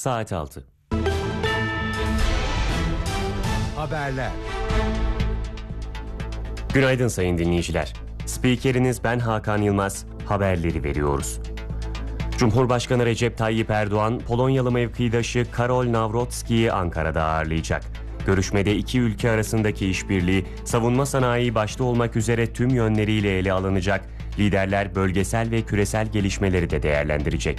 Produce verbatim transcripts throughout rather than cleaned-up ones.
Saat altı. Haberler. Günaydın sayın dinleyiciler. Spikeriniz ben Hakan Yılmaz. Haberleri veriyoruz. Cumhurbaşkanı Recep Tayyip Erdoğan, Polonyalı mevkidaşı Karol Nawrocki'yi Ankara'da ağırlayacak. Görüşmede iki ülke arasındaki işbirliği, savunma sanayi başta olmak üzere tüm yönleriyle ele alınacak. Liderler bölgesel ve küresel gelişmeleri de değerlendirecek.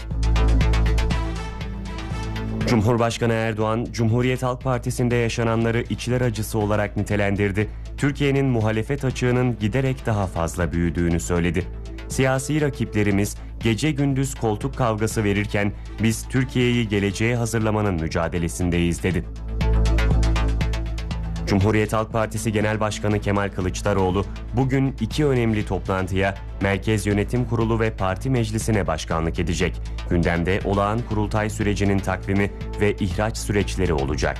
Cumhurbaşkanı Erdoğan, Cumhuriyet Halk Partisi'nde yaşananları içler acısı olarak nitelendirdi. Türkiye'nin muhalefet açığının giderek daha fazla büyüdüğünü söyledi. Siyasi rakiplerimiz gece gündüz koltuk kavgası verirken biz Türkiye'yi geleceğe hazırlamanın mücadelesindeyiz dedi. Cumhuriyet Halk Partisi Genel Başkanı Kemal Kılıçdaroğlu bugün iki önemli toplantıya Merkez Yönetim Kurulu ve Parti Meclisi'ne başkanlık edecek. Gündemde olağan kurultay sürecinin takvimi ve ihraç süreçleri olacak.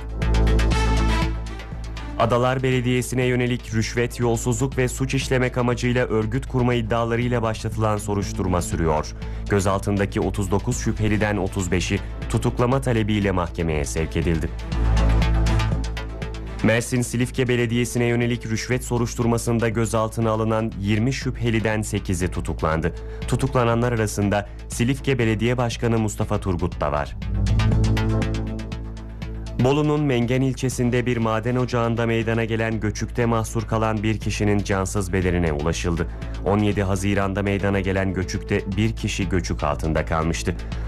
Adalar Belediyesi'ne yönelik rüşvet, yolsuzluk ve suç işlemek amacıyla örgüt kurma iddialarıyla başlatılan soruşturma sürüyor. Gözaltındaki otuz dokuz şüpheliden otuz beşi tutuklama talebiyle mahkemeye sevk edildi. Mersin Silifke Belediyesi'ne yönelik rüşvet soruşturmasında gözaltına alınan yirmi şüpheliden sekizi tutuklandı. Tutuklananlar arasında Silifke Belediye Başkanı Mustafa Turgut da var. Bolu'nun Mengen ilçesinde bir maden ocağında meydana gelen göçükte mahsur kalan bir kişinin cansız bedenine ulaşıldı. on yedi Haziran'da meydana gelen göçükte bir kişi göçük altında kalmıştı.